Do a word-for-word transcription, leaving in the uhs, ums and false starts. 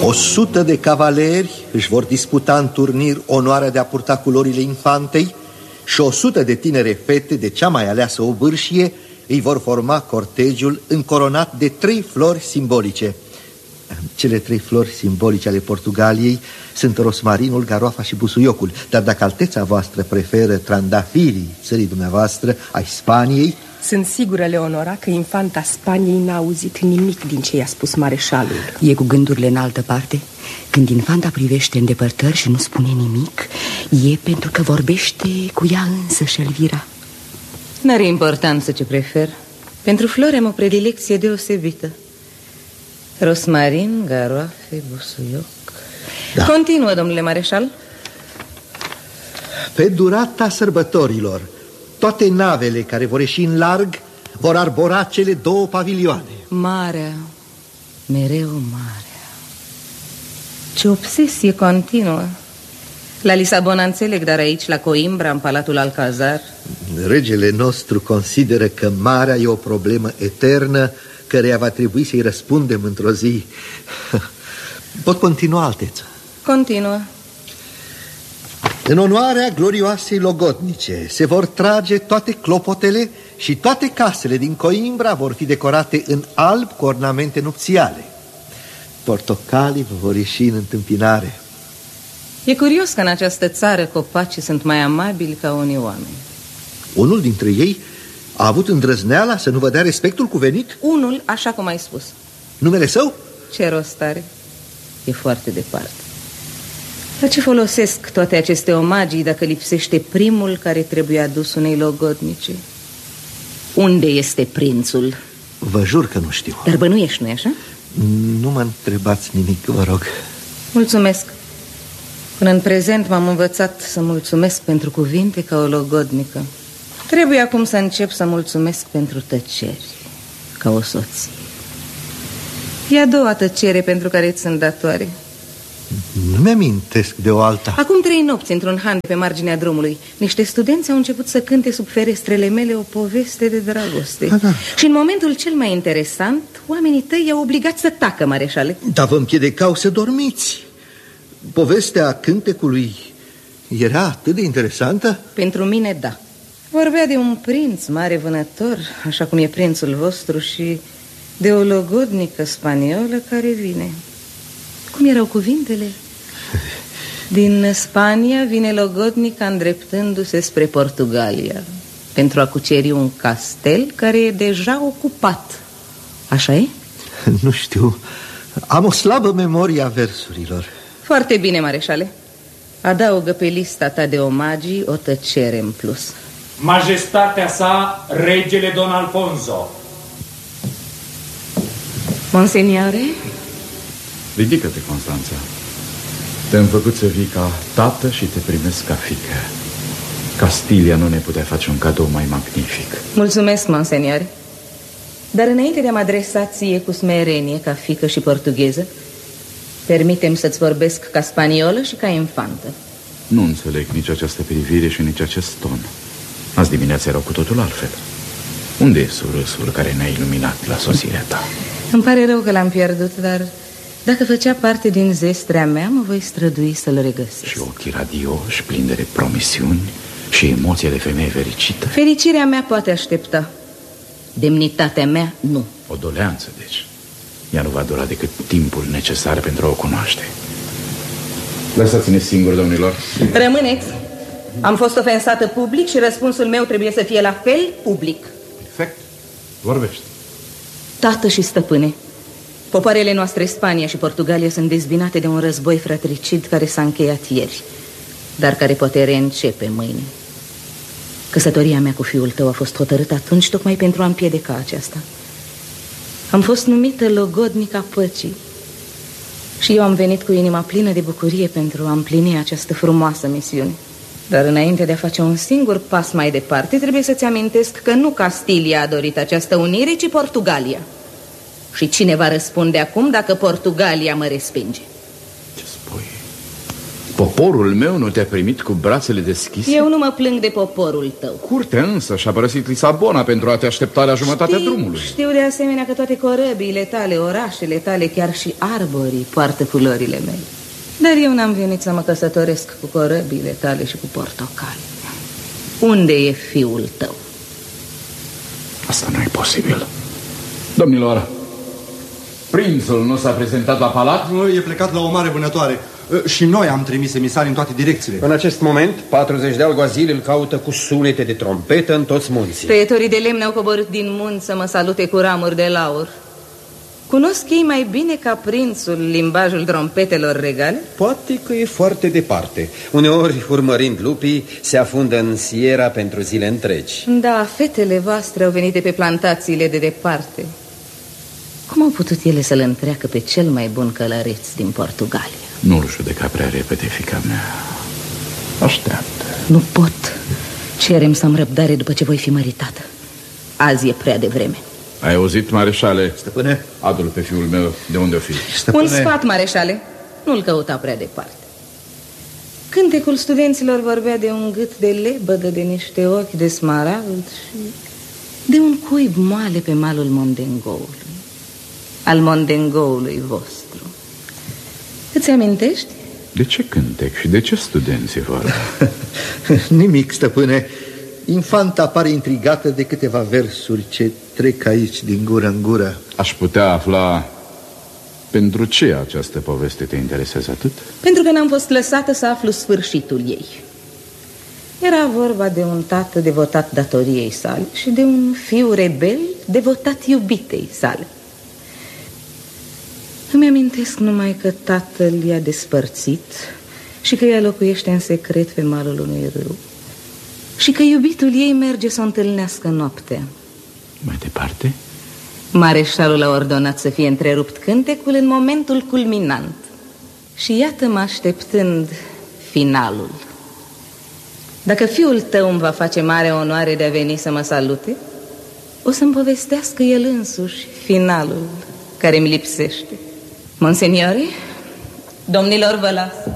O sută de cavaleri își vor disputa în turnir onoarea de a purta culorile infantei și o sută de tinere fete de cea mai aleasă obârșie îi vor forma cortegiul încoronat de trei flori simbolice. Cele trei flori simbolice ale Portugaliei sunt rosmarinul, garoafa și busuiocul. Dar dacă alteța voastră preferă trandafirii țării dumneavoastră, ai Spaniei... Sunt sigură, Leonora, că infanta Spaniei n-a auzit nimic din ce i-a spus mareșalul. E cu gândurile în altă parte. Când infanta privește în depărtări și nu spune nimic, e pentru că vorbește cu ea însăși, Elvira. N-are importanță ce prefer. Pentru flori am o predilecție deosebită. Rosmarin, garoafe, busuioc. Da. Continuă, domnule mareșal. Pe durata sărbătorilor, toate navele care vor ieși în larg vor arbora cele două pavilioane. Marea, mereu marea. Ce obsesie continuă. La Lisabona înțeleg, dar aici, la Coimbra, în Palatul Alcazar... Regele nostru consideră că marea e o problemă eternă căreia va trebui să-i răspundem într-o zi. Pot continua, alteță? Continuă. În onoarea glorioasei logodnice se vor trage toate clopotele și toate casele din Coimbra vor fi decorate în alb cu ornamente nupțiale. Portocalii vă vor ieși în întâmpinare. E curios că în această țară copacii sunt mai amabili ca unii oameni. Unul dintre ei a avut îndrăzneala să nu vă dea respectul cuvenit? Unul, așa cum ai spus. Numele său? Ce rost are? E foarte departe. La ce folosesc toate aceste omagii dacă lipsește primul care trebuie adus unei logodnice? Unde este prințul? Vă jur că nu știu. Dar bănuiești, nu-i așa? Nu mă întrebați nimic, vă rog. Mulțumesc. Până în prezent m-am învățat să mulțumesc pentru cuvinte ca o logodnică. Trebuie acum să încep să mulțumesc pentru tăceri, ca o soție. E a doua tăcere pentru care îți sunt datoare. Nu mi-amintesc de o alta. Acum trei nopți, într-un han pe marginea drumului, niște studenți au început să cânte sub ferestrele mele o poveste de dragoste. Da, da. Și în momentul cel mai interesant, oamenii tăi i-au obligat să tacă, mareșale. Dar vă împiedecau să dormiți. Povestea cântecului era atât de interesantă? Pentru mine, da. Vorbea de un prinț mare vânător, așa cum e prințul vostru, și de o logodnică spaniolă care vine. Cum erau cuvintele? Din Spania vine logodnica îndreptându-se spre Portugalia pentru a cuceri un castel care e deja ocupat. Așa e? Nu știu. Am o slabă memorie a versurilor. Foarte bine, mareșale. Adaugă pe lista ta de omagii o tăcere în plus. Majestatea sa, regele Don Alfonso. Monseniore? Ridică-te, Constanța. Te-am făcut să vii ca tată și te primesc ca fiică. Castilia nu ne putea face un cadou mai magnific. Mulțumesc, monseniore. Dar înainte de a mă adresa ție cu smerenie ca fiică și portugheză, permite-mi să-ți vorbesc ca spaniolă și ca infantă. Nu înțeleg nici această privire și nici acest ton. Azi dimineața erau cu totul altfel. Unde e surâsul care ne-a iluminat la sosirea ta? Îmi pare rău că l-am pierdut, dar dacă făcea parte din zestrea mea, mă voi strădui să-l regăsesc. Și ochii radioși, plini de promisiuni și emoția de femeie fericită. Fericirea mea poate aștepta. Demnitatea mea, nu. O doleanță, deci. Ea nu va dura decât timpul necesar pentru a o cunoaște. Lăsați-ne singuri, domnilor. Rămâneți. Am fost ofensată public și răspunsul meu trebuie să fie la fel public. Perfect. Vorbește. Tată și stăpâne, popoarele noastre, Spania și Portugalia, sunt dezbinate de un război fratricid care s-a încheiat ieri, dar care poate reîncepe mâine. Căsătoria mea cu fiul tău a fost hotărâtă atunci tocmai pentru a împiedica aceasta. Am fost numită logodnica păcii și eu am venit cu inima plină de bucurie pentru a împlini această frumoasă misiune. Dar înainte de a face un singur pas mai departe, trebuie să-ți amintesc că nu Castilia a dorit această unire, ci Portugalia. Și cine va răspunde acum dacă Portugalia mă respinge? Ce spui? Poporul meu nu te-a primit cu brațele deschise? Eu nu mă plâng de poporul tău. Curtea însă și-a părăsit Lisabona pentru a te aștepta la jumătatea știu, drumului. Știu de asemenea că toate corăbiile tale, orașele tale, chiar și arborii poartă culorile mele. Dar eu n-am venit să mă căsătoresc cu corăbiile tale și cu portocali. Unde e fiul tău? Asta nu e posibil. Domnilor, prințul nu s-a prezentat la palat? E plecat la o mare vânătoare. Și noi am trimis emisari în toate direcțiile. În acest moment, patruzeci de alguazili îl caută cu sunete de trompetă în toți munții. Tăietorii de lemn au coborât din munți să mă salute cu ramuri de laur. Cunosc ei mai bine ca prințul limbajul trompetelor regale? Poate că e foarte departe. Uneori, urmărind lupii, se afundă în Sierra pentru zile întregi. Da, fetele voastre au venit de pe plantațiile de departe. Cum au putut ele să-l întreacă pe cel mai bun călăreț din Portugalia? Nu-l judeca prea repede, fiica mea. Așteaptă. Nu pot. Cerem să am răbdare după ce voi fi măritată. Azi e prea devreme. Ai auzit, mareșale? Stăpâne? Adu-l pe fiul meu, de unde o fi? Stăpâne? Un sfat, mareșale. Nu-l căuta prea departe. Cântecul studenților vorbea de un gât de lebădă, de niște ochi de smaragd și de un cuib moale pe malul Mondengoului. Al Mondengoului vostru. Îți amintești? De ce cântec și de ce studenți e vorba? Nimic, stăpâne. Infanta pare intrigată de câteva versuri ce trec aici din gură în gură. Aș putea afla pentru ce această poveste te interesează atât? Pentru că n-am fost lăsată să aflu sfârșitul ei. Era vorba de un tată devotat datoriei sale și de un fiu rebel devotat iubitei sale. Îmi amintesc numai că tatăl i-a despărțit și că ea locuiește în secret pe malul unui râu și că iubitul ei merge să o întâlnească noaptea. Mai departe? Mareșalul a ordonat să fie întrerupt cântecul în momentul culminant. Și iată-mă așteptând finalul. Dacă fiul tău îmi va face mare onoare de a veni să mă salute, o să-mi povestească el însuși finalul care mi lipsește. Monseniori, domnilor, vă las.